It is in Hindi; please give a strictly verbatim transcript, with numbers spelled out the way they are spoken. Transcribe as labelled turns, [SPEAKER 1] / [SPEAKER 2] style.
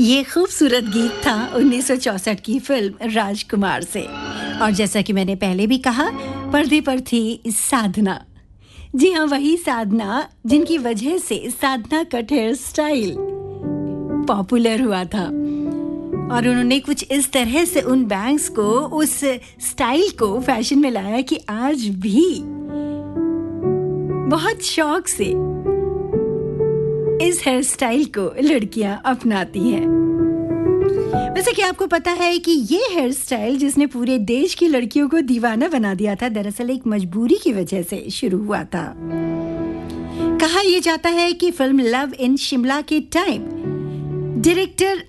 [SPEAKER 1] ये खूबसूरत गीत था उन्नीस सौ चौसठ की फिल्म राजकुमार से। और जैसा कि मैंने पहले भी कहा, पर्दे पर थी साधना। जी हाँ, वही साधना जिनकी वजह से साधना कट हेयर स्टाइल पॉपुलर हुआ था। और उन्होंने कुछ इस तरह से उन बैंग्स को, उस स्टाइल को फैशन में लाया कि आज भी बहुत शौक से इस हेयर स्टाइल को लड़कियां अपनाती हैं। वैसे क्या आपको पता है कि ये हेयर स्टाइल जिसने पूरे देश की लड़कियों को दीवाना बना दिया था, दरअसल एक मजबूरी की वजह से शुरू हुआ था। कहा यह जाता है कि फिल्म लव इन शिमला के टाइम डायरेक्टर